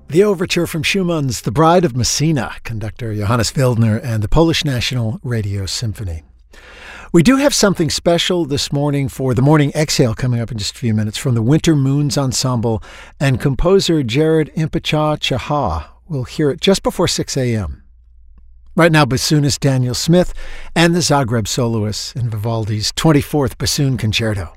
The overture from Schumann's The Bride of Messina, conductor Johannes Wildner and the Polish National Radio Symphony. We do have something special this morning for the Morning Exhale coming up in just a few minutes from the Winter Moons Ensemble and composer Jared Impecha Chaha. We'll hear it just before 6 a.m. Right now, bassoonist Daniel Smith and the Zagreb soloists in Vivaldi's 24th Bassoon Concerto.